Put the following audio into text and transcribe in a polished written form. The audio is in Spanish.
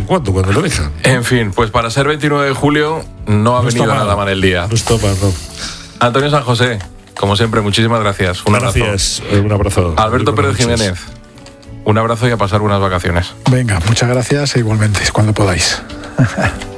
en cuando lo dejan. En fin, pues para ser 29 de julio no ha venido nada mal el día. No está mal, no. Antonio San José, como siempre, muchísimas gracias. Un abrazo. Un abrazo. Alberto Pérez Jiménez, un abrazo y a pasar buenas vacaciones. Venga, muchas gracias e igualmente, cuando podáis.